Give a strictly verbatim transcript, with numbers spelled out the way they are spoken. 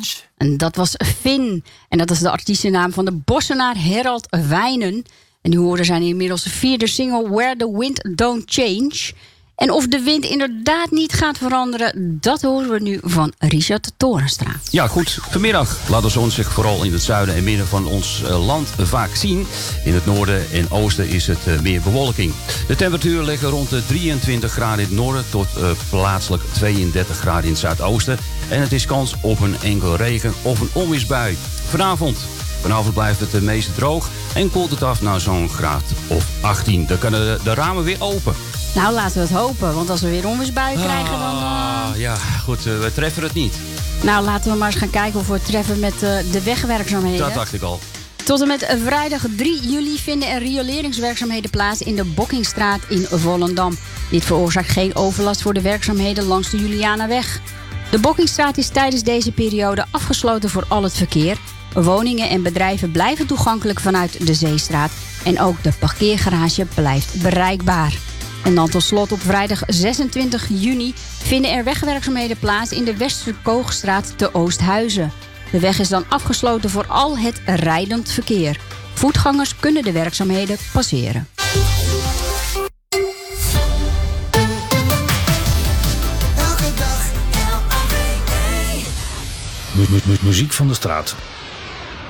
Challenge. En dat was Finn. En dat is de artiestennaam van de Bossenaar Herald Wijnen. En nu horen zijn inmiddels de vierde single Where the Wind Don't Change. En of de wind inderdaad niet gaat veranderen, dat horen we nu van Richard Torenstra. Ja, goed. Vanmiddag laat de zon zich vooral in het zuiden en midden van ons land vaak zien. In het noorden en oosten is het meer bewolking. De temperatuur ligt rond de drieëntwintig graden in het noorden tot uh, plaatselijk tweeëndertig graden in het zuidoosten. En het is kans op een enkel regen of een onweersbui. Vanavond. Vanavond blijft het het meeste droog en koelt het af naar zo'n graad of achttien. Dan kunnen de, de ramen weer open. Nou, laten we het hopen, want als we weer onweersbuien ah, krijgen, dan... Uh... Ja, goed, uh, we treffen het niet. Nou, laten we maar eens gaan kijken of we het treffen met uh, de wegwerkzaamheden. Dat dacht ik al. Tot en met vrijdag drie juli vinden er rioleringswerkzaamheden plaats in de Bokkingstraat in Volendam. Dit veroorzaakt geen overlast voor de werkzaamheden langs de Julianaweg. De Bokkingstraat is tijdens deze periode afgesloten voor al het verkeer. Woningen en bedrijven blijven toegankelijk vanuit de Zeestraat. En ook de parkeergarage blijft bereikbaar. En dan tot slot op vrijdag zesentwintig juni vinden er wegwerkzaamheden plaats in de Westerkoogstraat te Oosthuizen. De weg is dan afgesloten voor al het rijdend verkeer. Voetgangers kunnen de werkzaamheden passeren. Elke dag L A W E. Muziek van de straat.